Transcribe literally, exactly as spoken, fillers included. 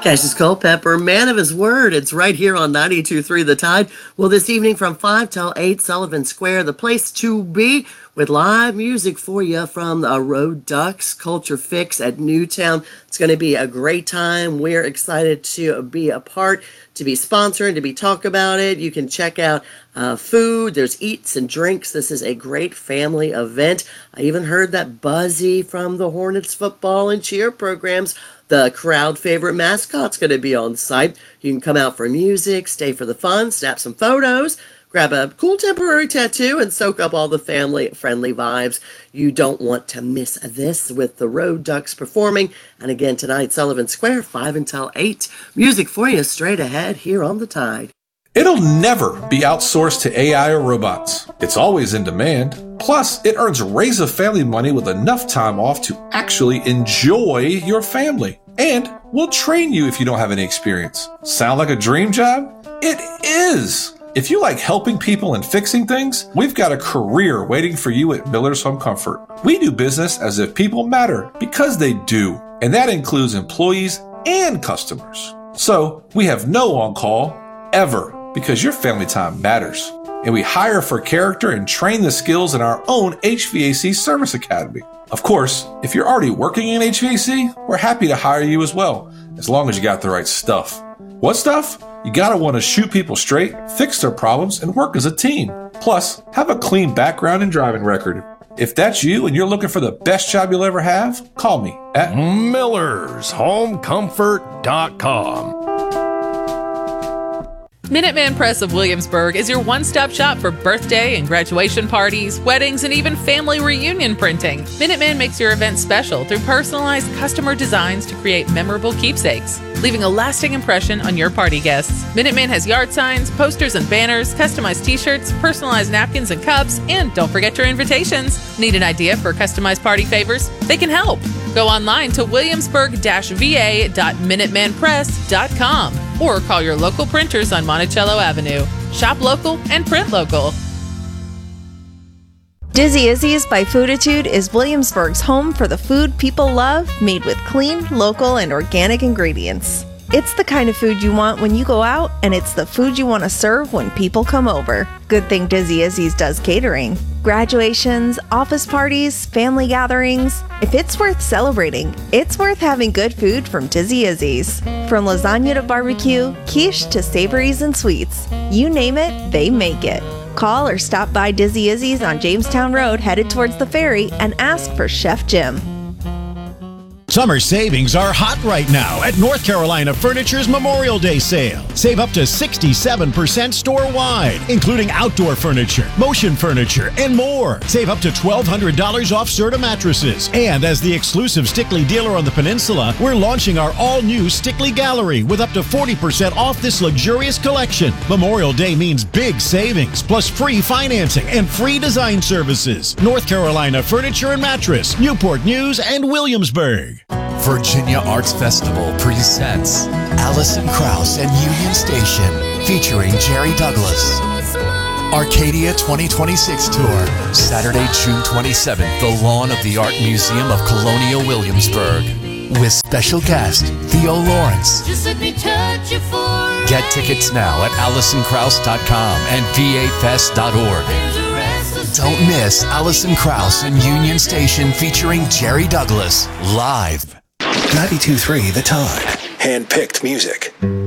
Cassius Culpepper, man of his word. It's right here on ninety-two point three The Tide. Well, this evening from five till eight, Sullivan Square, the place to be, with live music for you from the Road Ducks Culture Fix at Newtown. It's going to be a great time. We're excited to be a part, to be sponsored, to be talk about it. You can check out uh, food. There's eats and drinks. This is a great family event. I even heard that Buzzy from the Hornets football and cheer programs, the crowd favorite mascot's going to be on site. You can come out for music, stay for the fun, snap some photos, grab a cool temporary tattoo, and soak up all the family-friendly vibes. You don't want to miss this with the Road Ducks performing. And again, tonight, Sullivan Square, five until eight. Music for you straight ahead here on The Tide. It'll never be outsourced to A I or robots. It's always in demand. Plus, it earns Raise a Family money with enough time off to actually enjoy your family. And we'll train you if you don't have any experience. Sound like a dream job? It is! If you like helping people and fixing things, we've got a career waiting for you at Miller's Home Comfort. We do business as if people matter, because they do. And that includes employees and customers. So, we have no on-call, ever, because your family time matters. And we hire for character and train the skills in our own H V A C Service Academy. Of course, if you're already working in H V A C, we're happy to hire you as well, as long as you got the right stuff. What stuff? You gotta want to shoot people straight, fix their problems, and work as a team. Plus, have a clean background and driving record. If that's you and you're looking for the best job you'll ever have, call me at Millers Home Comfort dot com. Minuteman Press of Williamsburg is your one-stop shop for birthday and graduation parties, weddings, and even family reunion printing. Minuteman makes your event special through personalized customer designs to create memorable keepsakes, leaving a lasting impression on your party guests. Minuteman has yard signs, posters and banners, customized t-shirts, personalized napkins and cups, and don't forget your invitations. Need an idea for customized party favors? They can help. Go online to williamsburg v a dot minuteman press dot com or call your local printers on Monticello Avenue. Shop local and print local. Dizzy Izzy's by Fooditude is Williamsburg's home for the food people love, made with clean, local, and organic ingredients. It's the kind of food you want when you go out, and it's the food you want to serve when people come over. Good thing Dizzy Izzy's does catering. Graduations, office parties, family gatherings. If it's worth celebrating, it's worth having good food from Dizzy Izzy's. From lasagna to barbecue, quiche to savories and sweets. You name it, they make it. Call or stop by Dizzy Izzy's on Jamestown Road headed towards the ferry and ask for Chef Jim. Summer savings are hot right now at North Carolina Furniture's Memorial Day sale. Save up to sixty-seven percent store-wide, including outdoor furniture, motion furniture, and more. Save up to twelve hundred dollars off Serta mattresses. And as the exclusive Stickley dealer on the peninsula, we're launching our all-new Stickley Gallery with up to forty percent off this luxurious collection. Memorial Day means big savings, plus free financing and free design services. North Carolina Furniture and Mattress, Newport News, and Williamsburg. Virginia Arts Festival presents Alison Krauss and Union Station, featuring Jerry Douglas. Arcadia twenty twenty-six Tour, Saturday, June twenty-seventh, the lawn of the Art Museum of Colonial Williamsburg, with special guest Theo Lawrence. Just let me touch you for Get tickets now at alison krauss dot com and v a fest dot org. Don't miss Alison Krauss and Union Station featuring Jerry Douglas live. ninety-two point three The Tide. Hand-picked music.